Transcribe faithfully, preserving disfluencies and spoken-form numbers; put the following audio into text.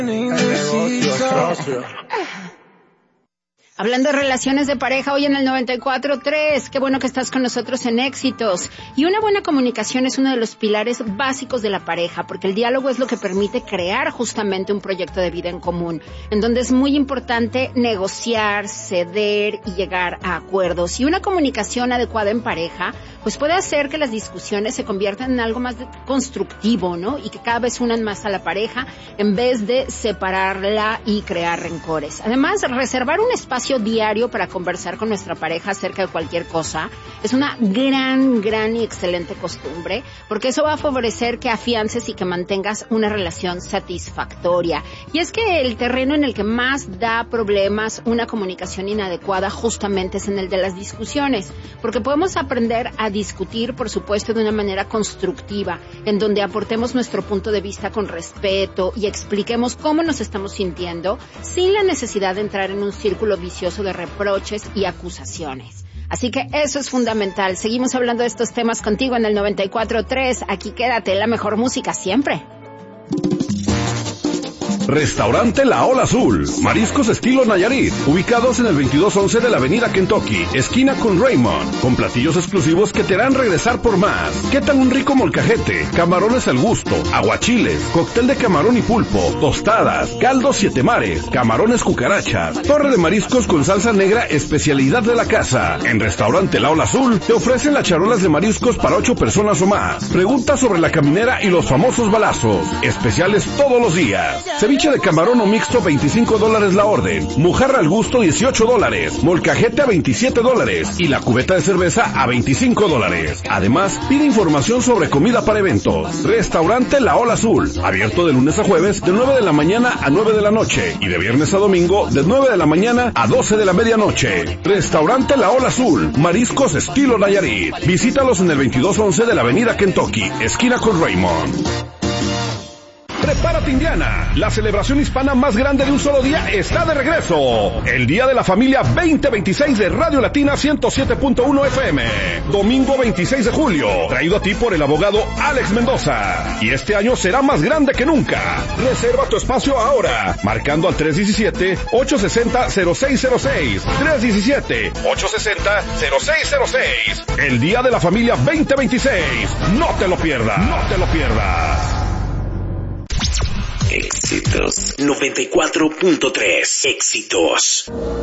Hablando de relaciones de pareja, hoy en el noventa y cuatro punto tres, qué bueno que estás con nosotros en Éxitos. Y una buena comunicación es uno de los pilares básicos de la pareja, porque el diálogo es lo que permite crear justamente un proyecto de vida en común, en donde es muy importante negociar, ceder y llegar a acuerdos. Y una comunicación adecuada en pareja, pues puede hacer que las discusiones se conviertan en algo más constructivo, ¿no? Y que cada vez unan más a la pareja en vez de separarla y crear rencores. Además, reservar un espacio diario para conversar con nuestra pareja acerca de cualquier cosa es una gran, gran y excelente costumbre, porque eso va a favorecer que afiances y que mantengas una relación satisfactoria. Y es que el terreno en el que más da problemas una comunicación inadecuada justamente es en el de las discusiones, porque podemos aprender a discutir, por supuesto, de una manera constructiva, en donde aportemos nuestro punto de vista con respeto y expliquemos cómo nos estamos sintiendo, sin la necesidad de entrar en un círculo vicioso de reproches y acusaciones. Así que eso es fundamental. Seguimos hablando de estos temas contigo en el noventa y cuatro punto tres. Aquí quédate, la mejor música siempre. Restaurante La Ola Azul, mariscos estilo Nayarit, ubicados en el veintidós once de la avenida Kentucky, esquina con Raymond, con platillos exclusivos que te harán regresar por más. ¿Qué tal un rico molcajete, camarones al gusto, aguachiles, cóctel de camarón y pulpo, tostadas, caldo siete mares, camarones cucarachas, torre de mariscos con salsa negra, especialidad de la casa? En Restaurante La Ola Azul te ofrecen las charolas de mariscos para ocho personas o más. Pregunta sobre la caminera y los famosos balazos, especiales todos los días. Ceviche de camarón o mixto, veinticinco dólares la orden. Mojarra al gusto, dieciocho dólares. Molcajete a veintisiete dólares. Y la cubeta de cerveza a veinticinco dólares. Además, pide información sobre comida para eventos. Restaurante La Ola Azul. Abierto de lunes a jueves, de nueve de la mañana a nueve de la noche. Y de viernes a domingo, de nueve de la mañana a doce de la medianoche. Restaurante La Ola Azul. Mariscos estilo Nayarit. Visítalos en el veintidós once de la avenida Kentucky, esquina con Raymond. Prepárate, Indiana. La celebración hispana más grande de un solo día está de regreso. El Día de la Familia veinte veintiséis de Radio Latina ciento siete punto uno F M. Domingo veintiséis de julio. Traído a ti por el abogado Alex Mendoza. Y este año será más grande que nunca. Reserva tu espacio ahora. Marcando al tres diecisiete, ocho sesenta, cero seis cero seis. tres diecisiete, ocho sesenta, cero seis cero seis. El Día de la Familia veinte veintiséis. No te lo pierdas. No te lo pierdas. Éxitos noventa y cuatro punto tres. Éxitos.